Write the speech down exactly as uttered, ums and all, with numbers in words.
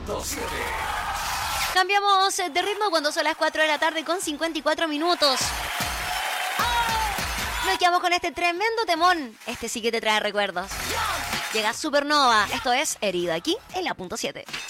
punto siete. Cambiamos de ritmo cuando son las cuatro de la tarde con cincuenta y cuatro minutos. Nos quedamos con este tremendo temón. Este sí que te trae recuerdos. Llega Supernova. Esto es Herida aquí en la punto siete.